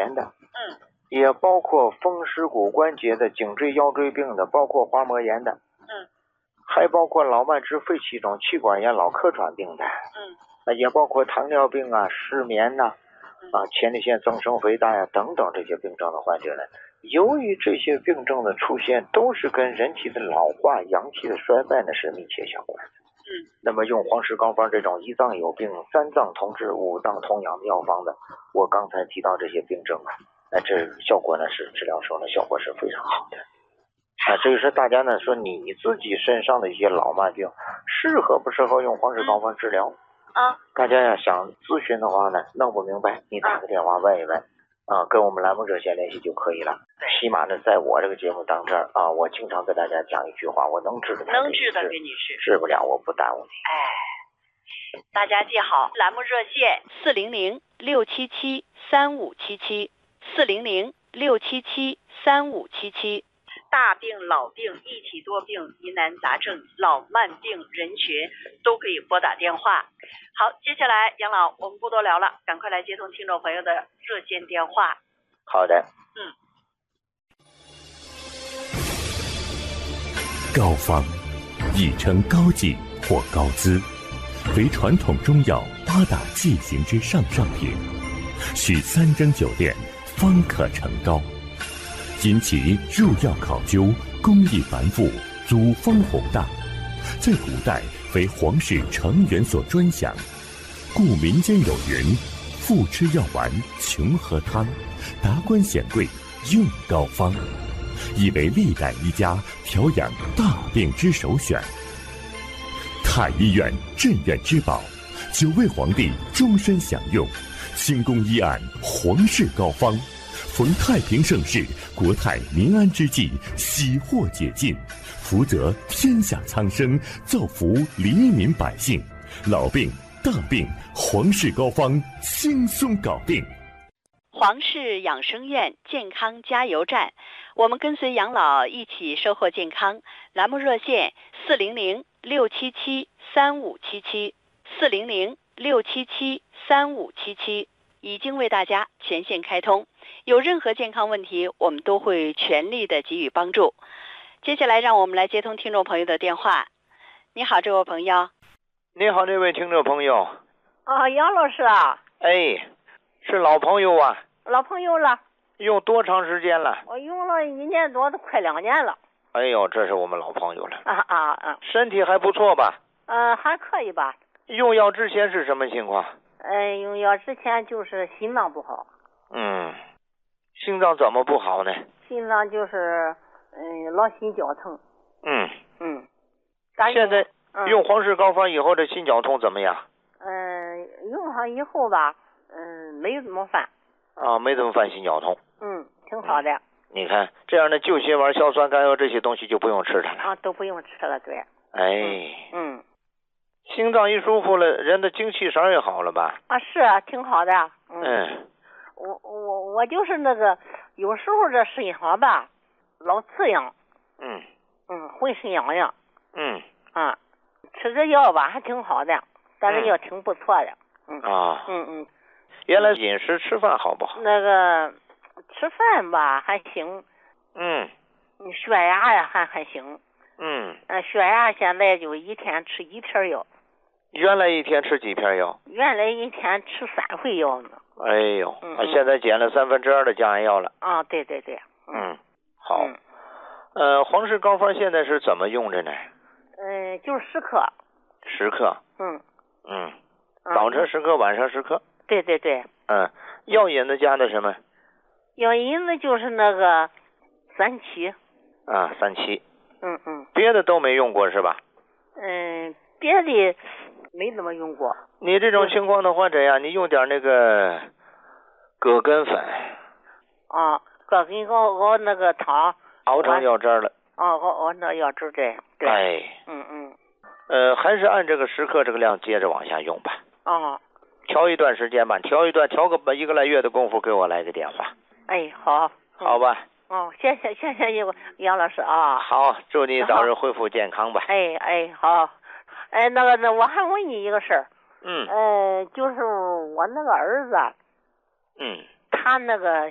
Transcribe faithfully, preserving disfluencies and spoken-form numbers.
炎的， 嗯， 也包括风湿骨关节的、颈椎腰椎病的，包括滑膜炎的， 嗯， 还包括老慢支肺气肿、气管炎、脑客喘病的， 嗯， 也包括糖尿病啊、失眠呐、啊、啊前列腺增生肥大呀、啊、等等这些病症的患者呢。由于这些病症的出现都是跟人体的老化、阳气的衰败呢是密切相关的。 嗯， 那么用黄石膏方这种一脏有病、三脏同治、五脏同养的药方呢，我刚才提到这些病症啊，那这效果呢是治疗时候呢效果是非常好的。啊，这个是大家呢说你自己身上的一些老慢病适合不适合用黄石膏方治疗？ 啊， 大家要想咨询的话呢，弄不明白，你打个电话问一问。啊，跟我们栏目热线联系就可以了。起码呢，在我这个节目当这儿啊，我经常跟大家讲一句话：我能治的能治的给你治， 治不了我不耽误你。 哎，大家记好，栏目热线四零零六七七三五七七，四零零六七七三五七七。大病、老病、一体多病、疑难杂症、老慢病、人群都可以拨打电话。好，接下来杨老，我们不多聊了，赶快来接通听众朋友的热线电话。 好的。 嗯。 膏方，亦称膏剂或膏滋，为传统中药八大剂型之上上品，需三蒸九炼方可成膏。因其入药考究，工艺繁复，组方宏大，在古代为皇室成员所专享，故民间有云：富吃药丸，穷喝汤，达官显贵用膏方，亦为历代医家调养大病之首选。太医院镇院之宝，九位皇帝终身享用，清宫医案皇室膏方。逢太平盛世、国泰民安之际，喜获解禁，福泽天下苍生，造福黎民百姓。老病大病，皇氏膏方轻松搞定。 皇氏养生院健康加油站，我们跟随杨老一起收获健康。栏目热线四零零六七七三五七七，四零零六七七三五七七，已经为大家全线开通。有任何健康问题，我们都会全力的给予帮助。接下来让我们来接通听众朋友的电话。你好，这位朋友。 你好，这位听众朋友。 啊，杨老师啊。 哎，是老朋友啊。 老朋友了。 用多长时间了？ 我用了一年多，都快两年了。 哎呦，这是我们老朋友了。 啊啊啊！ 身体还不错吧？ 呃，还可以吧。 用药之前是什么情况？ 嗯，用药之前就是心脏不好。 嗯。心脏怎么不好呢？ 心脏就是嗯老心绞疼。 嗯嗯。 现在用黄氏膏方以后，这心绞痛怎么样？ 嗯，用上以后吧，嗯，没怎么犯。 啊，没怎么犯心绞痛。 嗯，挺好的。 嗯、你看这样的救心丸、硝酸甘油这些东西就不用吃它了。 啊，都不用吃了，对。 哎。 嗯。嗯心脏一舒服了，人的精气神也好了吧？ 啊，是啊，挺好的。 嗯。嗯我我我就是那个，有时候这身上吧，老刺痒。 嗯。 嗯，浑身痒痒。 嗯。 啊，吃这药吧还挺好的，但是药挺不错的。嗯。 啊。 嗯嗯。 原来饮食吃饭好不好？ 那个吃饭吧还行。 嗯。 血压呀还还行。 嗯。 呃，血压现在就一天吃一片药。 原来一天吃几片药？ 原来一天吃三回药呢。 哎呦， 嗯嗯现在减了三分之二的降压药了。 啊，对对对。 嗯，嗯好。 嗯、 呃，黄氏膏方现在是怎么用着呢？ 嗯、呃，就是十克。 十克。 嗯。 嗯。早晨十克，晚上十克。 对对对。 嗯，药引子加的什么？ 药引子就是那个三七。 啊，三七。 嗯嗯。 别的都没用过是吧？ 嗯，别的没怎么用过。 你这种情况的患者呀，你用点那个葛根粉。 啊，葛根熬熬那个汤。 熬成药汁了。 啊，熬熬那药汁对。对。 哎。 嗯嗯。 呃，还是按这个十克这个量接着往下用吧。 啊。 调一段时间吧，调一段，调个一个来月的功夫，给我来个电话。 哎，好。 好吧。 哦，谢谢谢谢杨杨老师啊。 好，祝你早日恢复健康吧。 哎哎，好。哎，那个那我还问你一个事儿。 嗯。 呃，就是我那个儿子。 嗯。 他那个